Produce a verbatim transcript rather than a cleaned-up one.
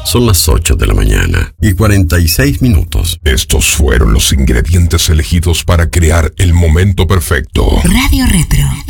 Son las ocho de la mañana y cuarenta y seis minutos. Estos fueron los ingredientes elegidos para crear el momento perfecto. Radio Retro.